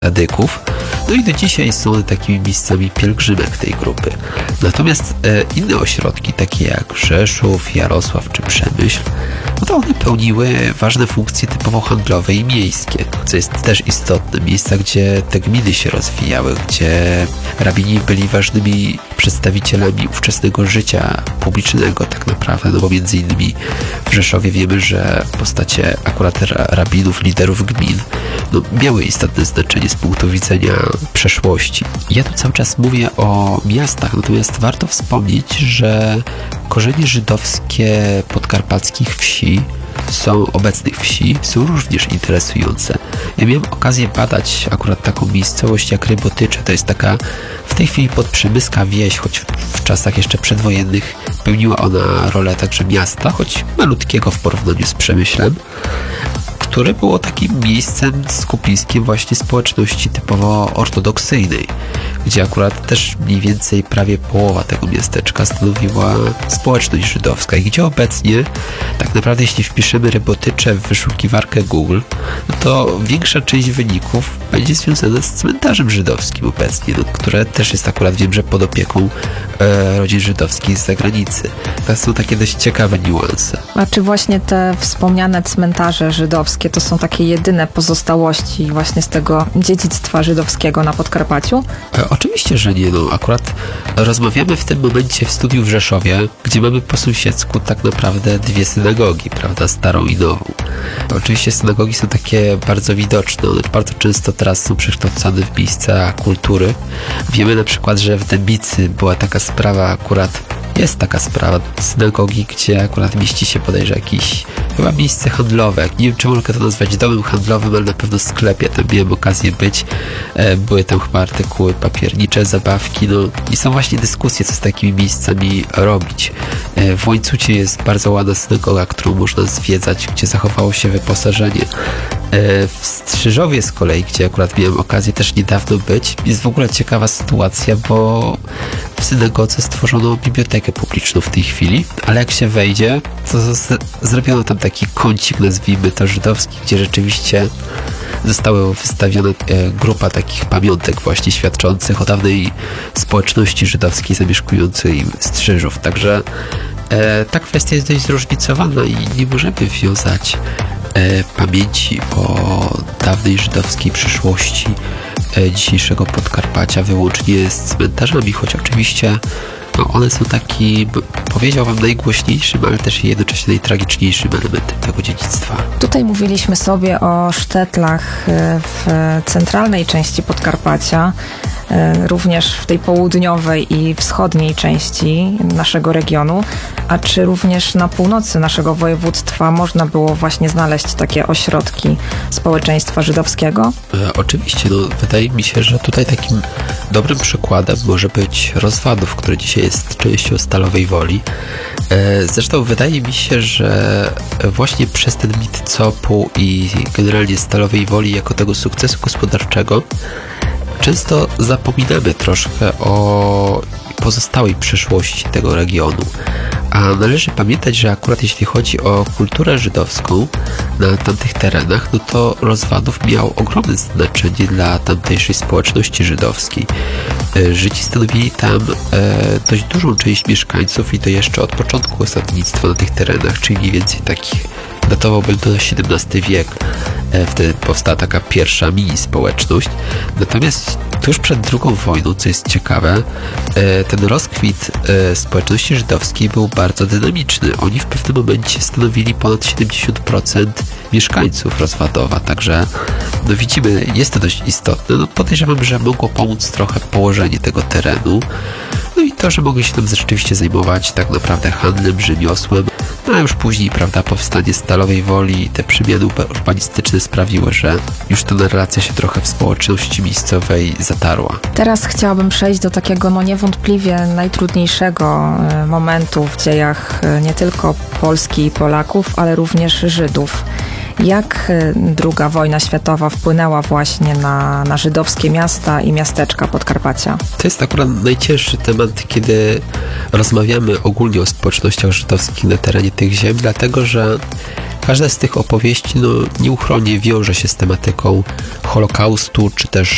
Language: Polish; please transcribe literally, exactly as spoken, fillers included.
Radyków. No i do dzisiaj są one takimi miejscami pielgrzymek tej grupy. Natomiast e, inne ośrodki, takie jak Rzeszów, Jarosław czy Przemyśl, no to one pełniły ważne funkcje typowo handlowe i miejskie, co jest też istotne. Miejsca, gdzie te gminy się rozwijały, gdzie rabini byli ważnymi przedstawicielami ówczesnego życia publicznego tak naprawdę, no bo między innymi w Rzeszowie wiemy, że postacie akurat rabinów, liderów gmin, no, miały istotne znaczenie z punktu widzenia przeszłości. Ja tu cały czas mówię o miastach, natomiast warto wspomnieć, że korzenie żydowskie podkarpackich wsi, są obecnych wsi, są również interesujące. Ja miałem okazję badać akurat taką miejscowość jak Rybotycze. To jest taka w tej chwili podprzemyska wieś, choć w, w czasach jeszcze przedwojennych pełniła ona rolę także miasta, choć malutkiego w porównaniu z Przemyślem, które było takim miejscem skupiskiem właśnie społeczności typowo ortodoksyjnej, gdzie akurat też mniej więcej prawie połowa tego miasteczka stanowiła społeczność żydowska i gdzie obecnie tak naprawdę jeśli wpiszemy Rybotycze w wyszukiwarkę Google, no to większa część wyników będzie związana z cmentarzem żydowskim obecnie, no, które też jest akurat, wiem, że pod opieką e, rodzin żydowskich z zagranicy. To są takie dość ciekawe niuanse. A czy właśnie te wspomniane cmentarze żydowskie to są takie jedyne pozostałości właśnie z tego dziedzictwa żydowskiego na Podkarpaciu? E, oczywiście, że nie. No, akurat rozmawiamy w tym momencie w studiu w Rzeszowie, gdzie mamy po sąsiedzku tak naprawdę dwie synagogi, prawda, starą i nową. Oczywiście synagogi są takie bardzo widoczne, one bardzo często teraz są przekształcane w miejsca kultury. Wiemy na przykład, że w Dębicy była taka sprawa akurat, jest taka sprawa synagogi, gdzie akurat mieści się bodajże jakieś chyba miejsce handlowe. Nie wiem, czy mogę to nazwać domem handlowym, ale na pewno sklepie. Tam miałem okazję być. E, były tam chyba artykuły papiernicze, zabawki, no i są właśnie dyskusje, co z takimi miejscami robić. E, w Łańcucie jest bardzo ładna synagoga, którą można zwiedzać, gdzie zachowało się wyposażenie. E, w Strzyżowie z kolei, gdzie akurat miałem okazję też niedawno być, jest w ogóle ciekawa sytuacja, bo w synagodze stworzono bibliotekę publiczną w tej chwili, ale jak się wejdzie, to z- zrobiono tam taki kącik, nazwijmy to żydowski, gdzie rzeczywiście została wystawiona e, grupa takich pamiątek właśnie świadczących o dawnej społeczności żydowskiej zamieszkującej Strzyżów. Także e, ta kwestia jest dość zróżnicowana i nie możemy wiązać e, pamięci o dawnej żydowskiej przyszłości e, dzisiejszego Podkarpacia wyłącznie z cmentarzami, choć oczywiście no, one są taki, powiedziałbym, najgłośniejszym, ale też jednocześnie najtragiczniejszym elementem tego dziedzictwa. Tutaj mówiliśmy sobie o sztetlach w centralnej części Podkarpacia, również w tej południowej i wschodniej części naszego regionu. A czy również na północy naszego województwa można było właśnie znaleźć takie ośrodki społeczeństwa żydowskiego? E, oczywiście, no wydaje mi się, że tutaj takim dobrym przykładem może być Rozwadów, który dzisiaj jest częścią Stalowej Woli. E, zresztą wydaje mi się, że właśnie przez ten mit C O P-u i generalnie Stalowej Woli jako tego sukcesu gospodarczego często zapominamy troszkę o pozostałej przyszłości tego regionu. A należy pamiętać, że akurat jeśli chodzi o kulturę żydowską na tamtych terenach, no to Rozwadów miał ogromne znaczenie dla tamtejszej społeczności żydowskiej. Żydzi stanowili tam e, dość dużą część mieszkańców i to jeszcze od początku osadnictwa na tych terenach, czyli mniej więcej takich datowałbym to siedemnasty wiek. E, wtedy powstała taka pierwsza mini społeczność. Natomiast tuż przed drugą wojną, co jest ciekawe, e, ten rozkwit e, społeczności żydowskiej był bardzo dynamiczny. Oni w pewnym momencie stanowili ponad siedemdziesiąt procent mieszkańców Rozwadowa, także no widzimy, jest to dość istotne. No podejrzewam, że mogło pomóc trochę położenie tego terenu. No i to, że mogli się tam rzeczywiście zajmować tak naprawdę handlem, rzemiosłem. No a już później, prawda, powstanie Stalowej Woli i te przemiany urbanistyczne sprawiły, że już ta relacja się trochę w społeczności miejscowej zatarła. Teraz chciałabym przejść do takiego no niewątpliwie najtrudniejszego momentu w dziejach nie tylko Polski i Polaków, ale również Żydów. Jak druga wojna światowa wpłynęła właśnie na, na żydowskie miasta i miasteczka Podkarpacia? To jest akurat najcięższy temat, kiedy rozmawiamy ogólnie o społecznościach żydowskich na terenie tych ziem, dlatego że każda z tych opowieści no, nieuchronnie wiąże się z tematyką Holokaustu, czy też